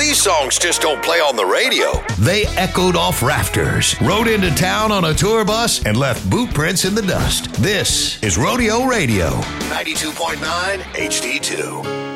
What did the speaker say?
These songs just don't play on the radio. They echoed off rafters, rode into town on a tour bus, and left boot prints in the dust. This is Rodeo Radio. 92.9 HD2.